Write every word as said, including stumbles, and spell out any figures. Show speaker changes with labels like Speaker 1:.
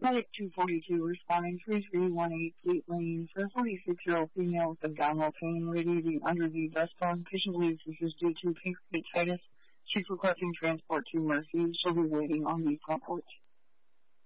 Speaker 1: Medic two forty-two responding three three one eight Fleet Lane for a forty-six-year-old female with abdominal pain, radiating under the breastbone. Patient believes this is due to pancreatitis. She's requesting transport to Mercy. She'll be waiting on the front porch.